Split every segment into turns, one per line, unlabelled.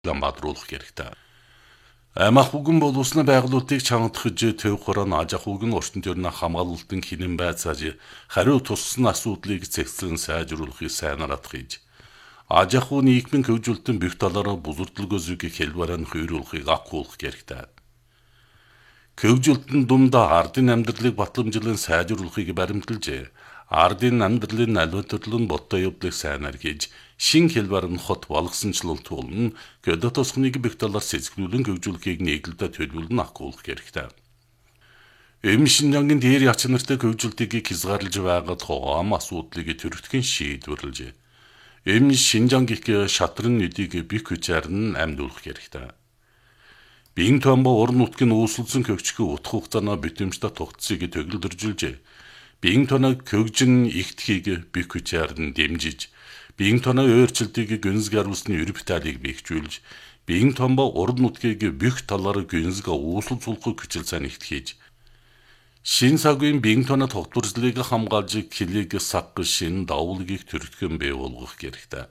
бадруулах хэрэгтэй. Аймаг бүхэн боловсны байгууллагыг чангадахж төв хорон аж ахуйг нь орчин тойрны хамгаалалтын хинэн байцааж хариу туссан асуудлыг цэгцлэн сайжруулахыг сайнаар атгийж аж ахуй нийгмийн хөгжүүлэлтийн бүх талаараа бузурдлогоозыг хэлбэрэн хүйрүүлэхийг акуулах хэрэгтэй. Хөгжүүлэлтийн дунд ардын амьдралыг батламжлан сайжруулахыг баримталж ардын амьдралын аливаа төрлийн бодтой явдлыг сайнаар хийж шин хэлбэрэн хот болгосончлолт болно гэдэг тусгныг бүх талаар сэцгэлүүлэн хөгжүүлэхийг нийгэлдэ төлөвлөн акуулах хэрэгтэй. Шинжангийн дээр яч нартай хөгжүүлэлтийг хязгаарлаж байгаа тоогоом асуудлыг төрөлтгөн шийдвэрлэж Шинжанг их шатрын нүдийг бих хүчээр нь амьдуулах хэрэгтэй. Бин томбо орон нутгийн үүсэлсэн хөгжихийг утга хугацааны бүтэмжтэй тогтцыг төгөлдөржүүлж бин тоног хөгжин ихтхийг бих хүчээр нь дэмжиж бин тоног өөрчлөлтийг гүнзгий харуулсны ербиталыг бэхжүүлж бин томбо орон нутгийг бих талаар гүнзгий үүсэл сулхыг хүчил сайн ихтхийж шин цагийн бин тоног тогтворслыг хамгаалж хилийг саг шин давуулгийг төрөлхөн бий болгох хэрэгтэй.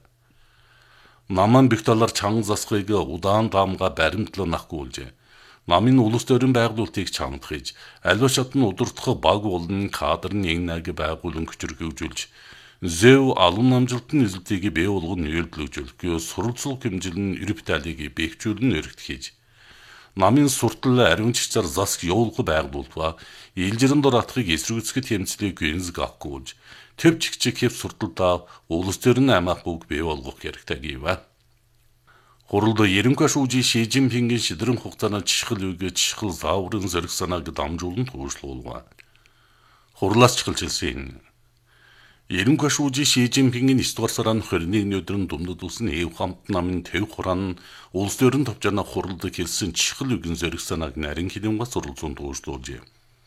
Наман бих талаар чанга засахыг удаан даамга баримтлан акуулж намын улс төрийн байгуулалтыг чангадахж аливаа шатны удирдах баг болон кадрын нэгнэг байгуулан хүчрхэгжүүлж зэв алун амжилтын эзэлтийг бий болгон нөлөөлжүүлэх сурвалжлах хэмжээний ербиталыг бэхжүүлэн өргөтгөж намын суртал ариун чигчээр засаг явуулах байгууллага илжирэн дор атхыг эсрэгцэхэд хэмцлийг гүнзг акуулж төв чигчиг хэв сурталдаа улс төрийн аймаг бүг бий болгох хэрэгтэй гэв. Хуралд Ерөнхий шүүжийн Ши Жинпингийн шидрэн хугацааны чихэл үгээ чихэл зааврын зэрэг санааг дамжуулан төвшлүүлгэн. Хурлаас чихэлжилсэн. Ерөнхий шүүжийн Ши Жинпингийн 9 дугаар сарын 21-ний өдрийн Думдад улсын Эв хамт намын төв хураан улс төрийн товчооноо хуралд хэлсэн чихэл үгийн зэрэг санааг нарийн хилэмгээс суралцуун төвшлүүлжээ.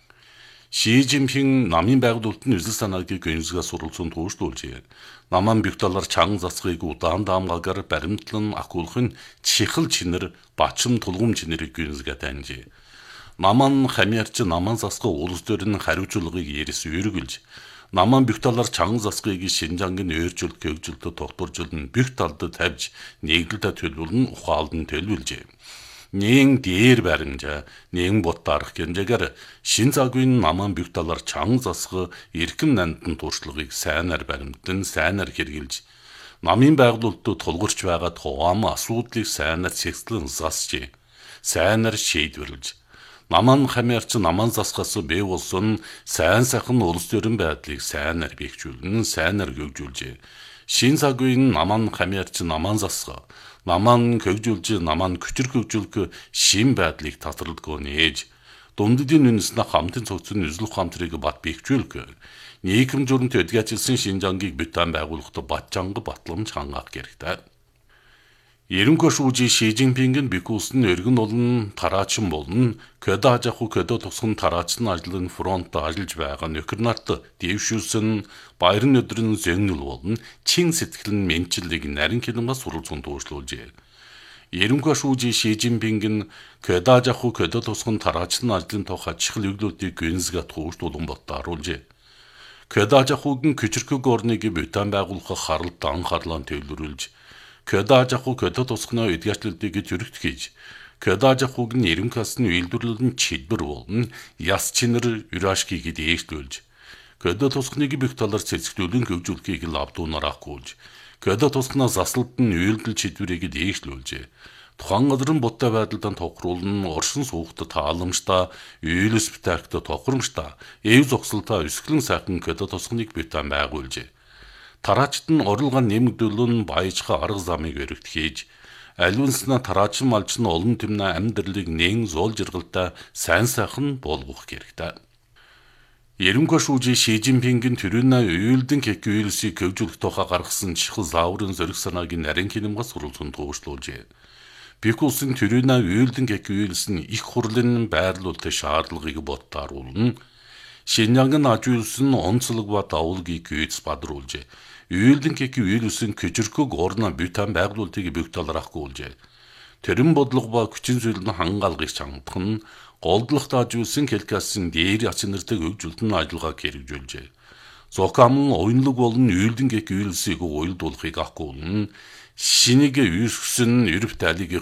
Ши Жинпин намын байгуулалтын үзэл санааг гүнзгээс суралцуун төвшлүүлжээ. Наман бих талаар чанга засахыг удаан даамгаагаар баримтлан акуулах нь чихэл чинэр бачим тулгум чинэрийг гүнзгээ таньжээ. Наман хамиарч наман засах улс төрийн хариуцлагыг ерс өргөлж наман бих талаар чанга засахыг Шинжангийн өөрчлөлт хөгжөлтөд тогтворжуулан бих талд тавьж нийгэлдэ төлөвлөн ухаалдан төлөвлөжээ. Нэн дээр баримжаа, нэн бот дарах гэнжэгээр шин цагийн наман бих талаар чанга засах эрхэм нандин туршлагыг сайнаар баримтан, сайнаар хэрэгжилж, намын байгуулалтад тулгарч байгаа тоогоом асуудлыг сайнаар цэгцлэн засжээ, сайнаар шийдвэрлэж, наман хамиарч наман засахаас бий болсон сайн сайхан улс төрийн байдлыг сайнаар бэхжүүлэн, сайнаар хөгжүүлжээ. Шин цагийн наман хамиарч наман засах наман хөгжүүлж наман хүчрхэгжүүлэх шин байдлыг татварлагдгоо нээж дунддын үнэснэ хамтын цогцны үзэл ухаантрыг бат бэхжүүлэх нийгэм журмт эдгэжсэн Шинжангийг бүтэн байгуулахад батчанга батламж хангаах хэрэгтэй. Ерөнхий шүүжийн Ши Жинпингийн бих улсын өргөн олон тараачин болон көдө аж ахуй көдө тусган тараачин ажлын фронт ажиллаж байгаа нөхөр нарт дэвшүүлсэн баярын өдрийн зөнгөл болон чин сэтгэлэн мэнчиллийг нарийн хилэмгээс суралцуун төвшлүүлжээ. Ерөнхий шүүжийн Ши Жинпингийн көдө аж ахуй көдө тусган тараачин ажлын тухай чихэл өглөөдийг гүнзгээ төвшлүүлэн боттааруулжээ. Көдө аж ахуйн хүчрхэг орныг бүтэн байгуулах харалт анхаарлаа төвлөрүүлж көдө аж ахуй көдө тусганы эдгэжлэлтийг төрөгтгөж, көдө аж ахуйг нь ерөнхийдсны үйлдвэрлэлэн чилбэр болон яс чинэр юрашкийг дээшлүүлж, көдө тусганыг бих талаар цэцгэлүүлэн хөгжүүлэхийг лавдуунаар акуулж, көдө тусганы заслалт нь үйлдэл чилбэрийг дээшлүүлжээ. Тухайн газрын бодтой байдалд тохируулн оршин суугт тааламжтай, үйлс битэгт тохиромжтой, эв зогсолтой өсгөлэн сайхан көдө тусганыг бүтэн байгуулжээ. Тараачд нь орлогоо нэмэгдүүлэн баяжхаа арга замыг өргөтгөж, аливаансна тараачин малчин олон тэмнэ амьдралыг нэн зуул жиргалтай сайн сайхан болгох хэрэгтэй. Ерөнхий шүүжийн Ши Жинпингийн төрөний уйлдэн кек вирусыг хөгжүүлэх тухай гаргасан чихэл зааврын зориг санааг нарийн хилэмгээс суралцуун төвшлүүлжээ. Бих улсын төрөний уйлдэн кек вирус нь их хурлын байрлуулалт шаардлагыг боттааруулна. Шинжангийн аж үйлс нь онцлог ба давуулгийг гүйц бадруулжээ. Уйлдэн кек вирусын хүчрхэг орно бүтэн байгуулалтыг бүх талаар акуулжээ. Тэрэн бодлого ба хүчин зүйлийн хангаалгыг чангадах нь голдлох аж үйлсэн келкасын дээр ач нартай хөгжүүлэлтэн ажиллагааг хэрэгжүүлжээ. Зокамн оюунлаг болон уйлдэн кек вирусыг уйлдуулахыг акуулна. шинийг үйсгсэн эрв тайлыг